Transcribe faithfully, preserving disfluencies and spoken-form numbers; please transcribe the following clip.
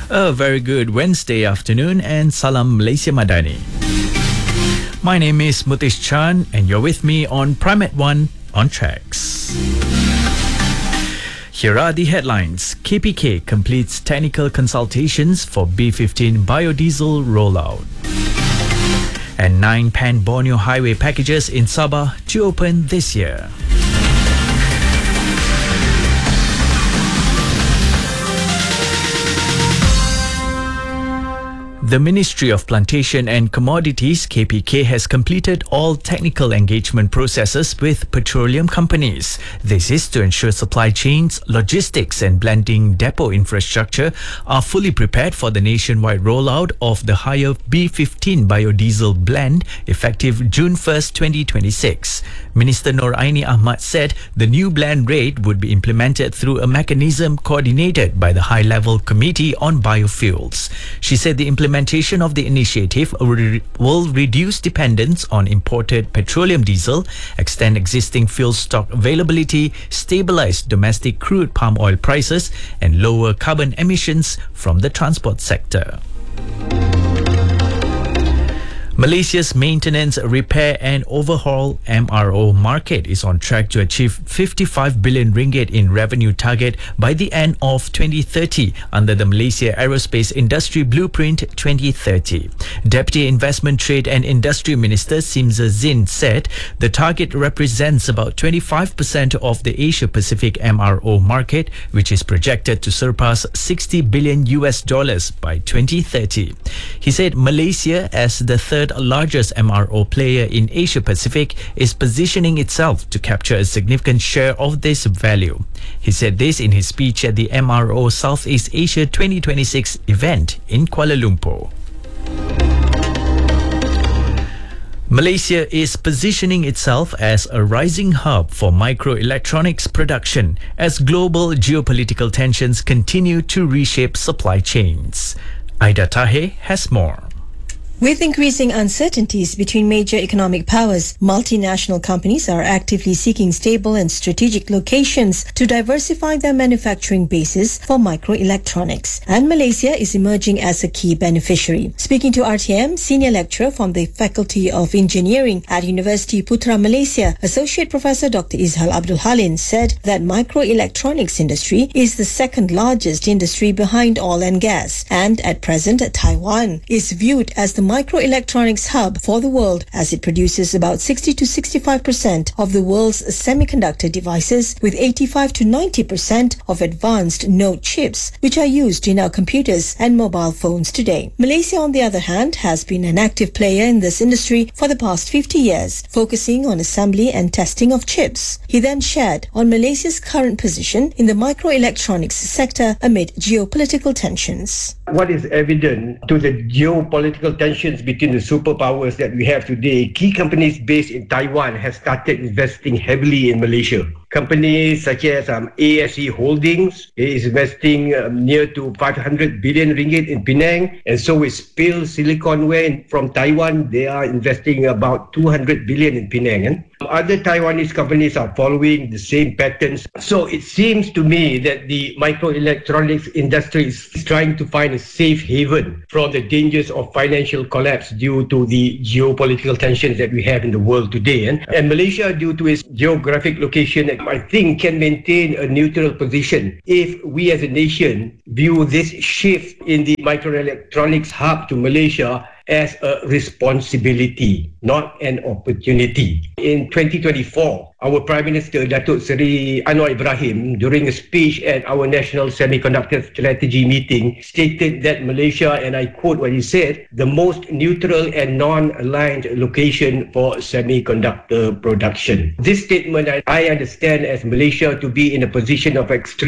A very good Wednesday afternoon and Salam Malaysia Madani. My name is Mutesh Chan and you're with me on Prime at one on Tracks. Here are the headlines. K P K completes technical consultations for B fifteen biodiesel rollout. And nine Pan-Borneo highway packages in Sabah to open this year. The Ministry of Plantation and Commodities K P K has completed all technical engagement processes with petroleum companies. This is to ensure supply chains, logistics and blending depot infrastructure are fully prepared for the nationwide rollout of the higher B fifteen biodiesel blend effective June first, twenty twenty-six. Minister Nur Aini Ahmad said the new blend rate would be implemented through a mechanism coordinated by the High-Level Committee on Biofuels. She said the implementation Implementation of the initiative will reduce dependence on imported petroleum diesel, extend existing fuel stock availability, stabilize domestic crude palm oil prices, and lower carbon emissions from the transport sector. Malaysia's maintenance, repair and overhaul M R O market is on track to achieve fifty-five billion ringgit in revenue target by the end of twenty thirty under the Malaysia Aerospace Industry Blueprint twenty thirty. Deputy Investment, Trade and Industry Minister Simza Zin said the target represents about twenty-five percent of the Asia-Pacific M R O market, which is projected to surpass sixty billion U S dollars by twenty thirty. He said Malaysia, as the third largest M R O player in Asia Pacific, is positioning itself to capture a significant share of this value. He said this in his speech at the M R O Southeast Asia twenty twenty-six event in Kuala Lumpur. Malaysia is positioning itself as a rising hub for microelectronics production as global geopolitical tensions continue to reshape supply chains. Aida Tahe has more. With increasing uncertainties between major economic powers, multinational companies are actively seeking stable and strategic locations to diversify their manufacturing bases for microelectronics. And Malaysia is emerging as a key beneficiary. Speaking to R T M, Senior Lecturer from the Faculty of Engineering at University Putra Malaysia, Associate Professor Doctor Izhal Abdul Halin said that microelectronics industry is the second largest industry behind oil and gas. And at present, Taiwan is viewed as the microelectronics hub for the world as it produces about sixty to sixty-five percent of the world's semiconductor devices, with eighty-five to ninety percent of advanced node chips which are used in our computers and mobile phones today. Malaysia, on the other hand, has been an active player in this industry for the past fifty years, focusing on assembly and testing of chips. He then shared on Malaysia's current position in the microelectronics sector amid geopolitical tensions. What is evident to the geopolitical tensions between the superpowers that we have today, key companies based in Taiwan have started investing heavily in Malaysia. Companies such as um, A S E Holdings is investing um, near to five hundred billion ringgit in Penang, and so is Pale Siliconware from Taiwan. They are investing about two hundred billion in Penang. Eh? Other Taiwanese companies are following the same patterns. So it seems to me that the microelectronics industry is trying to find a safe haven from the dangers of financial collapse due to the geopolitical tensions that we have in the world today. Eh? And Malaysia, due to its geographic location, I think can maintain a neutral position if we as a nation view this shift in the microelectronics hub to Malaysia as a responsibility, not an opportunity. In twenty twenty-four, our Prime Minister Datuk Seri Anwar Ibrahim, during a speech at our National Semiconductor Strategy meeting, stated that Malaysia, and I quote what he said, the most neutral and non-aligned location for semiconductor production. This statement I understand as Malaysia to be in a position of extreme